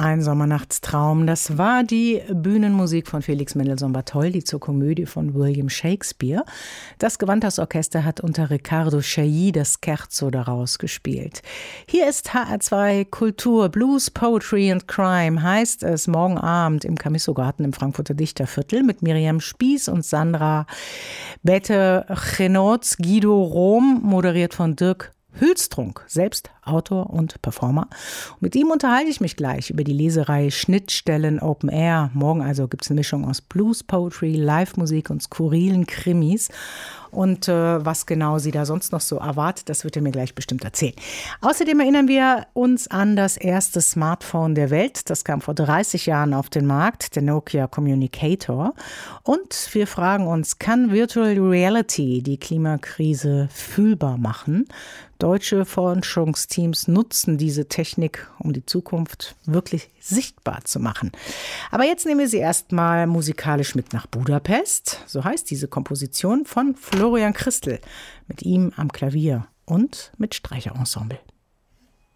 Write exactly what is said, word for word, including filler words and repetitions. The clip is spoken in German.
Ein Sommernachtstraum, das war die Bühnenmusik von Felix Mendelssohn Bartholdy zur Komödie von William Shakespeare. Das Gewandhausorchester hat unter Riccardo Chailly das Scherzo daraus gespielt. Hier ist H R zwei Kultur, Blues, Poetry and Crime, heißt es, morgen Abend im Camisso-Garten im Frankfurter Dichterviertel mit Miriam Spieß und Sandra Bette-Chenotz, Guido Rom, moderiert von Dirk Hülstrunk, selbst Autor und Performer. Und mit ihm unterhalte ich mich gleich über die Leserei Schnittstellen Open Air. Morgen also gibt es eine Mischung aus Blues, Poetry, Live-Musik und skurrilen Krimis. Und äh, was genau sie da sonst noch so erwartet, das wird er mir gleich bestimmt erzählen. Außerdem erinnern wir uns an das erste Smartphone der Welt. Das kam vor dreißig Jahren auf den Markt, der Nokia Communicator. Und wir fragen uns, kann Virtual Reality die Klimakrise fühlbar machen? Deutsche Forschungsteams nutzen diese Technik, um die Zukunft wirklich sichtbar zu machen. Aber jetzt nehmen wir sie erstmal musikalisch mit nach Budapest. So heißt diese Komposition von Florian Christel. Mit ihm am Klavier und mit Streicherensemble.